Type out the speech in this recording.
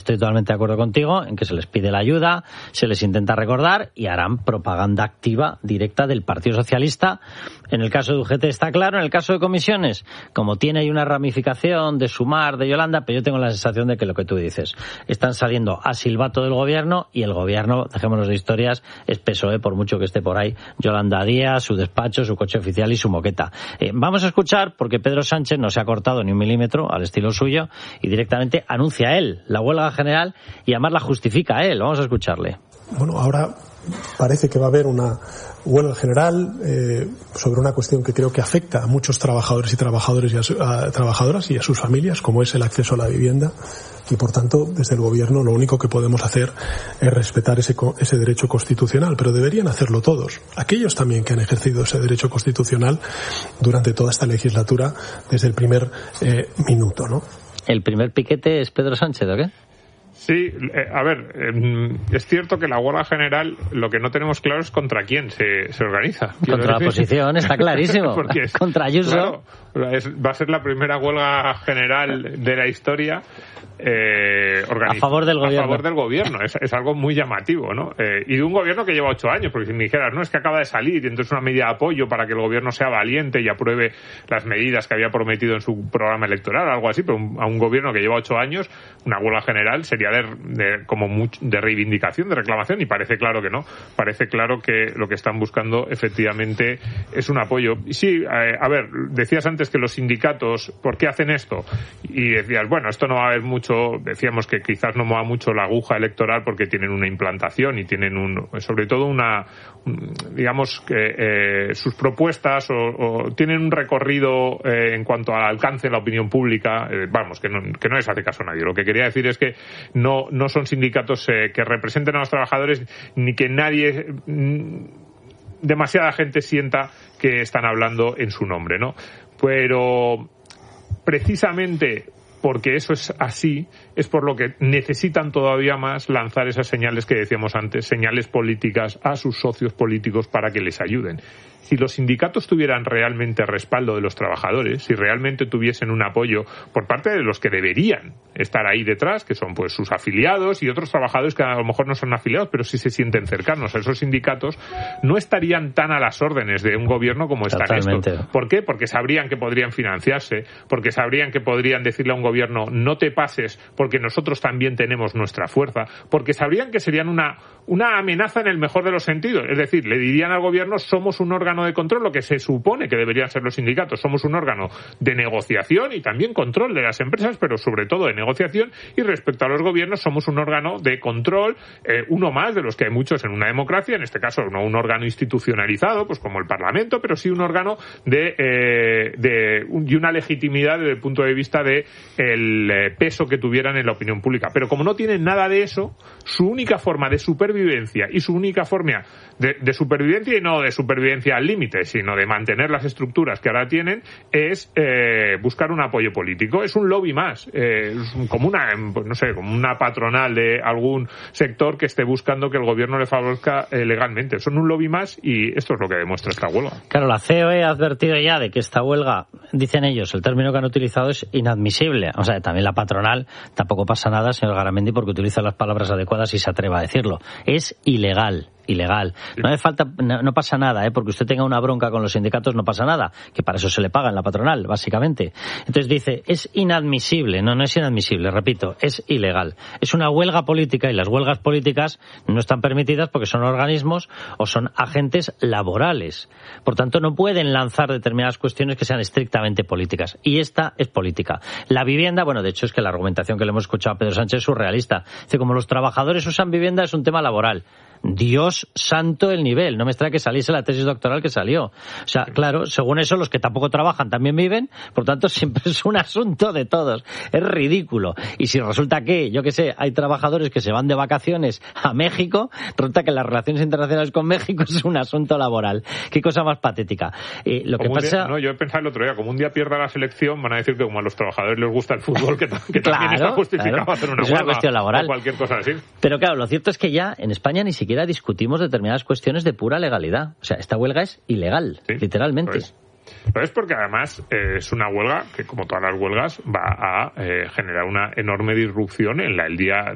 estoy totalmente de acuerdo contigo en que se les pide la ayuda, se les intenta recordar y harán propaganda activa directa del Partido Socialista. En el caso de UGT está claro, en el caso de comisiones, como tiene ahí una ramificación de Sumar, de Yolanda, pero yo tengo la sensación de que lo que tú dices, están saliendo a silbato del gobierno y el gobierno, dejémonos de historias, es PSOE, por mucho que esté por ahí Yolanda Díaz, su despacho, su coche oficial y su moqueta. Vamos a escuchar, porque Pedro Sánchez no se ha cortado ni un milímetro al estilo suyo y directamente anuncia él la huelga general y además la justifica él. Vamos a escucharle. Bueno, ahora parece que va a haber una huelga general sobre una cuestión que creo que afecta a muchos trabajadores y trabajadoras y a sus familias, como es el acceso a la vivienda. Y, por tanto, desde el Gobierno lo único que podemos hacer es respetar ese derecho constitucional, pero deberían hacerlo todos. Aquellos también que han ejercido ese derecho constitucional durante toda esta legislatura desde el primer minuto, ¿no? ¿El primer piquete es Pedro Sánchez o qué? Sí, a ver, es cierto que la huelga general lo que no tenemos claro es contra quién se organiza. Contra la oposición, está clarísimo. Contra Ayuso. Claro, va a ser la primera huelga general de la historia a favor del gobierno. A favor del gobierno. Es algo muy llamativo, ¿no? Y de un gobierno que lleva 8 años, porque si me dijeras, no, es que acaba de salir y entonces una medida de apoyo para que el gobierno sea valiente y apruebe las medidas que había prometido en su programa electoral, algo así, pero a un gobierno que lleva 8 años, una huelga general sería de reivindicación, de reclamación, y parece claro que no. Parece claro que lo que están buscando efectivamente es un apoyo. Y sí, a ver, decías antes que los sindicatos, ¿por qué hacen esto? Y decías, bueno, esto no va a haber mucho, decíamos que quizás no mueva mucho la aguja electoral porque tienen una implantación y tienen sobre todo digamos que sus propuestas o tienen un recorrido en cuanto al alcance de la opinión pública, vamos, que no les hace caso a nadie. Lo que quería decir es que no son sindicatos que representen a los trabajadores ni que demasiada gente sienta que están hablando en su nombre, ¿no? Pero precisamente porque eso es así, es por lo que necesitan todavía más lanzar esas señales que decíamos antes, señales políticas a sus socios políticos para que les ayuden. Si los sindicatos tuvieran realmente respaldo de los trabajadores, si realmente tuviesen un apoyo por parte de los que deberían estar ahí detrás, que son pues sus afiliados y otros trabajadores que a lo mejor no son afiliados, pero sí se sienten cercanos a esos sindicatos, no estarían tan a las órdenes de un gobierno como están estos. ¿Por qué? Porque sabrían que podrían financiarse, porque sabrían que podrían decirle a un gobierno, no te pases, porque nosotros también tenemos nuestra fuerza, porque sabrían que serían una amenaza en el mejor de los sentidos. Es decir, le dirían al gobierno, somos un órgano de control, lo que se supone que deberían ser los sindicatos, somos un órgano de negociación y también control de las empresas, pero sobre todo de negociación, y respecto a los gobiernos somos un órgano de control, uno más de los que hay muchos en una democracia, en este caso no un órgano institucionalizado, pues como el Parlamento, pero sí un órgano y una legitimidad desde el punto de vista de el peso que tuvieran en la opinión pública. Pero como no tienen nada de eso, su única forma de supervivencia y su única forma de supervivencia, y no de supervivencia al límite, sino de mantener las estructuras que ahora tienen, es buscar un apoyo político. Es un lobby más, como una patronal de algún sector que esté buscando que el gobierno le favorezca legalmente. Son un lobby más y esto es lo que demuestra esta huelga. Claro, la COE ha advertido ya de que esta huelga, dicen ellos, el término que han utilizado es inadmisible. O sea, también la patronal, tampoco pasa nada, señor Garamendi, porque utiliza las palabras adecuadas y se atreva a decirlo. Es ilegal. No hace falta, no pasa nada, porque usted tenga una bronca con los sindicatos, no pasa nada, que para eso se le paga en la patronal, básicamente. Entonces dice, es inadmisible. No es inadmisible, repito, es ilegal. Es una huelga política y las huelgas políticas no están permitidas porque son organismos o son agentes laborales. Por tanto, no pueden lanzar determinadas cuestiones que sean estrictamente políticas. Y esta es política. La vivienda, bueno, de hecho es que la argumentación que le hemos escuchado a Pedro Sánchez es surrealista. Dice, como los trabajadores usan vivienda es un tema laboral. Dios santo el nivel, no me extraña que saliese la tesis doctoral que salió. O sea, claro, según eso los que tampoco trabajan también viven, por tanto siempre es un asunto de todos. Es ridículo. Y si resulta que, yo qué sé, hay trabajadores que se van de vacaciones a México, resulta que las relaciones internacionales con México es un asunto laboral. Qué cosa más patética. Lo que pasa... yo he pensado el otro día, como un día pierda la selección, van a decir que como a los trabajadores les gusta el fútbol, que también está justificado hacer una huelga cuestión laboral o cualquier cosa así. Pero claro, lo cierto es que ya en España ni siquiera discutimos determinadas cuestiones de pura legalidad. O sea, esta huelga es ilegal, sí, literalmente. Pero es porque además es una huelga que, como todas las huelgas, va a generar una enorme disrupción en el día